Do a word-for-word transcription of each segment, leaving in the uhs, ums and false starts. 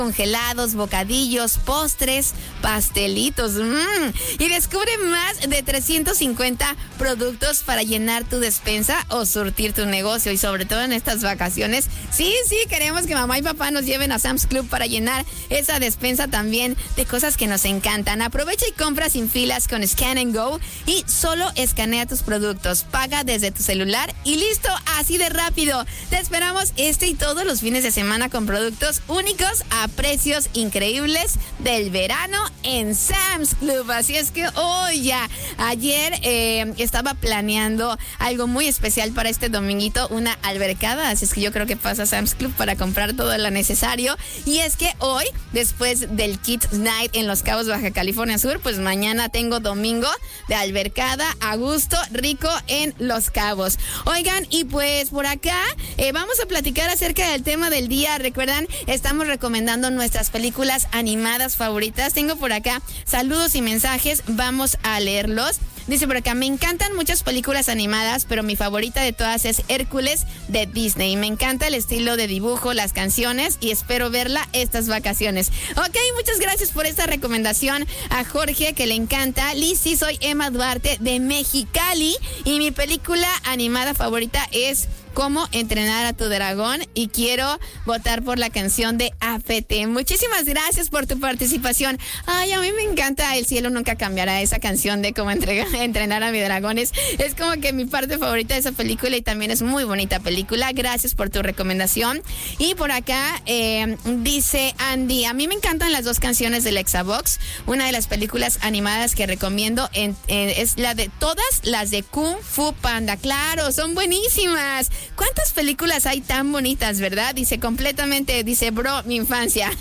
congelados, bocadillos, postres, pastelitos. Mmm. Y descubre más de trescientos cincuenta productos para llenar tu despensa o surtir tu negocio. Y sobre todo en estas vacaciones, sí, sí, queremos que mamá y papá nos lleven a Sam's Club para llenar esa despensa también de cosas que nos encantan. Aprovecha y compra sin filas con Scan and Go y solo escanea tus productos. Paga desde tu celular y listo, así de rápido. Te esperamos este y todos los fines de semana con productos únicos a precios increíbles del verano en Sam's Club. Así es que hoy oh, ya, ayer eh, estaba planeando algo muy especial para este dominguito, una albercada, así es que yo creo que paso a Sam's Club para comprar todo lo necesario. Y es que hoy, después del Kids Night en Los Cabos, Baja California Sur, pues mañana tengo domingo de albercada a gusto, rico en Los Cabos. Oigan, y pues por acá eh, vamos a platicar acerca del tema del día. Recuerdan, estamos recomendando nuestras películas animadas favoritas. Tengo por acá saludos y mensajes, vamos a leerlos. Dice por acá, me encantan muchas películas animadas, pero mi favorita de todas es Hércules de Disney. Me encanta el estilo de dibujo, las canciones y espero verla estas vacaciones. Ok, muchas gracias por esta recomendación a Jorge, que le encanta. Lizzy, soy Emma Duarte de Mexicali y mi película animada favorita es Cómo entrenar a tu dragón y quiero votar por la canción de A P T. Muchísimas gracias por tu participación. Ay, a mí me encanta El cielo nunca cambiará, esa canción de Cómo entrega, entrenar a mi dragón. Es, es como que mi parte favorita de esa película y también es muy bonita película. Gracias por tu recomendación. Y por acá eh, dice Andy, a mí me encantan las dos canciones del Exabox. Una de las películas animadas que recomiendo en, en, es la de todas las de Kung Fu Panda. Claro, son buenísimas. ¿Cuántas películas hay tan bonitas, verdad? Dice completamente, dice, bro, mi infancia.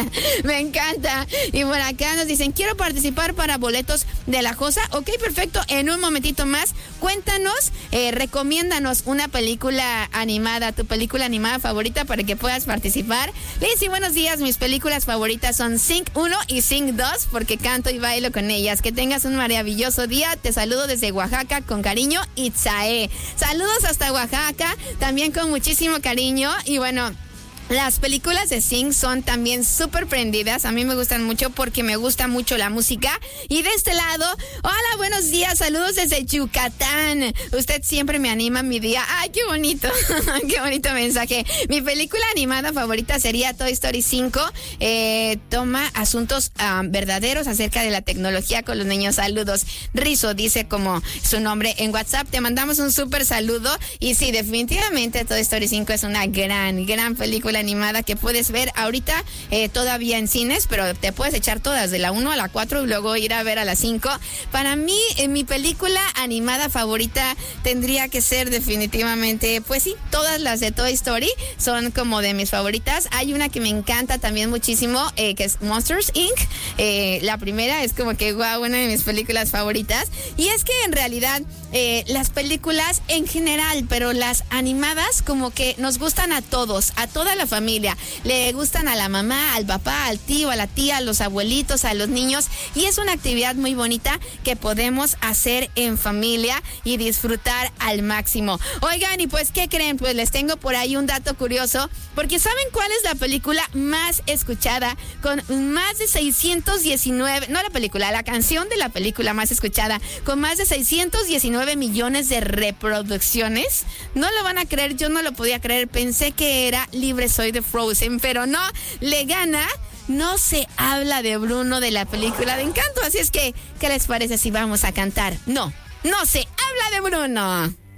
Me encanta. Y por acá nos dicen, quiero participar para boletos de La Josa. Ok, perfecto. En un momentito más, cuéntanos, eh, recomiéndanos una película animada, tu película animada favorita para que puedas participar. Lizzy, buenos días. Mis películas favoritas son Sing uno y Sing dos porque canto y bailo con ellas. Que tengas un maravilloso día. Te saludo desde Oaxaca con cariño, Itzae. Saludos hasta Oaxaca. También con muchísimo cariño. Y bueno, las películas de Sing son también súper prendidas. A mí me gustan mucho porque me gusta mucho la música. Y de este lado, hola, buenos días, saludos desde Yucatán. Usted siempre me anima mi día. Ay, qué bonito, qué bonito mensaje. Mi película animada favorita sería Toy Story cinco. Eh, toma asuntos um, verdaderos acerca de la tecnología con los niños. Saludos. Rizo dice como su nombre en WhatsApp. Te mandamos un súper saludo. Y sí, definitivamente Toy Story cinco es una gran, gran película animada que puedes ver ahorita eh, todavía en cines, pero te puedes echar todas de la uno a la cuatro y luego ir a ver a la cinco. Para mí, eh, mi película animada favorita tendría que ser definitivamente, pues sí, todas las de Toy Story son como de mis favoritas. Hay una que me encanta también muchísimo, eh, que es Monsters incorporated. Eh, la primera es como que wow, una de mis películas favoritas. Y es que en realidad eh, las películas en general, pero las animadas como que nos gustan a todos, a toda la familia. Le gustan a la mamá, al papá, al tío, a la tía, a los abuelitos, a los niños. Y es una actividad muy bonita que podemos hacer en familia y disfrutar al máximo. Oigan, y pues, ¿qué creen? Pues les tengo por ahí un dato curioso, porque ¿saben cuál es la película más escuchada? Con más de seiscientos diecinueve, no la película, la canción de la película más escuchada, con más de seiscientos diecinueve millones de reproducciones. No lo van a creer, yo no lo podía creer. Pensé que era Libre Soy de Frozen, pero no, le gana No se habla de Bruno de la película de Encanto. Así es que, ¿qué les parece si vamos a cantar? No, no se habla de Bruno.